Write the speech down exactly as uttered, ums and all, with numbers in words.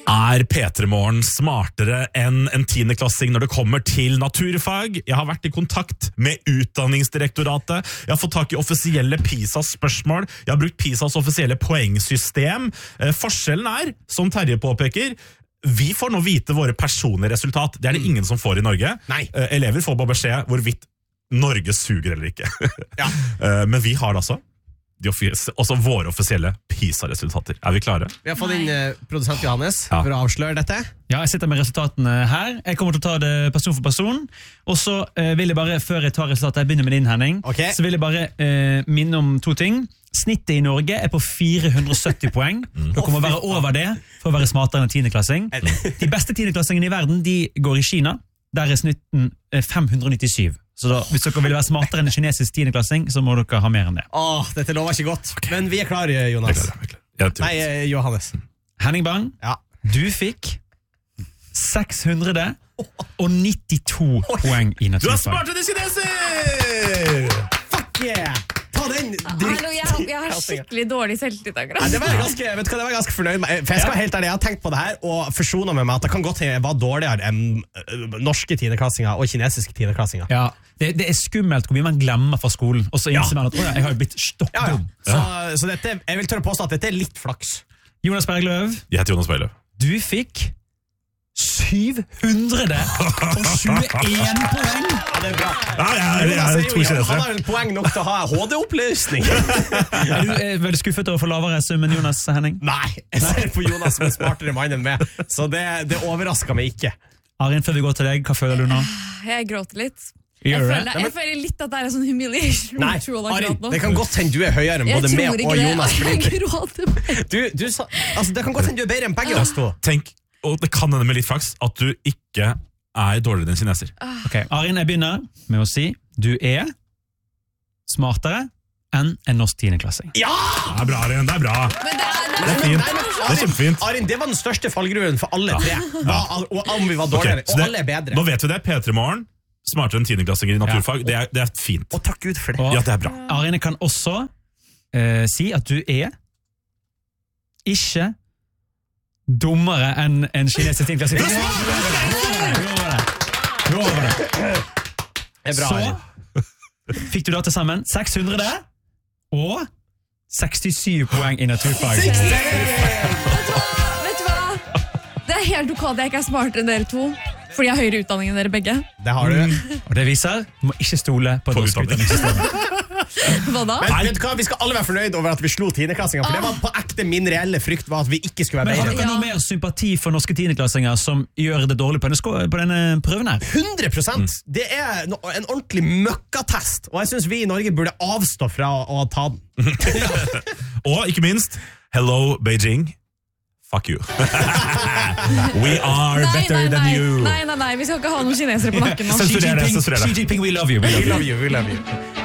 Er P tre Morgen smartere enn en tiendeklassing når det kommer til naturfag? Jeg har vært i kontakt med Utdanningsdirektoratet. Jeg har fått tak i offisielle PISA-spørsmål. Jeg har brukt PISAs offisielle poengsystem. Eh, forskjellen er, som Terje påpeker, vi får nå vite våre personlige resultat. Det er det ingen som får i Norge. Nei. Eh, elever får bare beskjed hvorvidt Norge suger eller ikke. Ja. eh, men vi har det altså. De også våre offisielle PISA-resultater. Er vi klare? Vi har fått inn uh, produsent Johannes Ja. for å avsløre dette. Ja, jeg sitter med resultatene her. Jeg kommer til å ta det person for person. Og så eh, vil jeg bare, før jeg tar resultatet, jeg begynner med din, Henning, Ok. så vil jeg bare eh, minne om to ting. Snittet i Norge er på fire hundre og sytti poeng. Dere må være over det for å være smartere enn tiendeklassing. De beste tiendeklassingene i verden, de går i Kina. Der er snitten eh, fem hundre og nittisju. Så da, hvis dere vil være smartere enn en kinesisk tiendeklassing, så må dere ha mer enn det. Åh, dette lover ikke godt. Men vi er klare, Jonas. Jeg er klar, jeg er klar. Jeg tror- Nei, eh, Johannes. Henning Bang, Ja. du fikk seks hundre og nittito poeng i Du er naturfag. smartere enn kineser! Fuck yeah! Ta den Hallo, jeg, har- jeg har dritt. skikkelig dårlig selvtillit Nei, akkurat. det var jeg ganske, vet du hva, det var jeg ganske fornøyd med. For jeg skal være helt ærlig, jeg har tenkt på det her og forsona meg med at det kan godt hende jeg var dårligere enn øh, norske tiendeklassinger og kinesiske tiendeklassinger. Ja, det, det er skummelt hvor mye man glemmer fra skolen, og så innser man at «Å ja, jeg har jo blitt stokk Ja, ja. dum». Så, så dette, jeg vil tørre påstå at dette er litt flaks. Jonas Bergløv, Jeg heter Jonas Bøyløv. du fikk syv hundre og tjueen poeng. Ja, det er bra. Ja, jeg, jeg, Jonas er er to jo, han kinesere. har jo poeng nok til å ha H D-oppløsning. Er du eh, veldig skuffet over å få lavere sum enn Jonas, Henning? Nei, jeg ser på Jonas som en smartere mann enn meg, så det, det overrasker meg ikke. Arin, før vi går til deg, hva føler du nå? Jeg gråter litt. Jeg Gjør du føler, det? jeg føler litt at det er en sånn humiliation Nei, ritual Arin, akkurat nå. det kan godt hende du er høyere enn Jeg både tror meg ikke og det. Jonas. Jeg fordi- gråter mer. Du, du sa, altså, det kan godt hende du er bedre enn begge oss to. Tenk, og det kan hende med litt flaks, at du ikke er dårligere enn kineser. Ok, Arin, jeg begynner med å si du er smartere enn en norsk tiendeklassing. Ja! Det er bra, Arin, det er bra. Men det er, det Det er, er fint. Det er kjempefint. Arin, det var den største fallgruven for alle tre. Hva, og om vi var Ok, dårligere, så og det- alle er bedre. Nå vet vi det. P tre Morgen, smartere enn tiendeklassinger i naturfag. Det er, det er fint. Og takk Gud for det. Og Ja, det er bra. Arin, jeg kan også eh, si at du er ikke dummere enn en kinesisk tiendeklassing. Det er bra, Arin. Så fikk du da til sammen seks hundre og sekstisju poeng i naturfag. vet, du hva? vet du hva? Det er helt ok at jeg ikke er smartere enn dere to, fordi jeg har høyere utdanning enn dere begge. Det har du. Og det viser du må ikke stole på På norsk utdanning. utdanningssystem. Hva da? Men vet du hva, vi skal alle være fornøyd over at vi slo tiendeklassinger, for det var på ekte min reelle frykt var at vi ikke skulle være Men har bedre. dere noe mer sympati for norske tiendeklassinger som gjør det dårlig på denne, sko- på denne prøven her? hundre prosent! Det er no- en ordentlig møkkatest, og jeg synes vi i Norge burde avstå fra å, å ta den. Og ikke minst, hello Beijing, fuck you. We are Nei, better nei, than nei, you. nei, nei, nei, vi skal ikke ha noen kinesere på nakken nå. Sensurer det, sensurer det. Xi Jinping, we love you. We love We you. love you, we love you.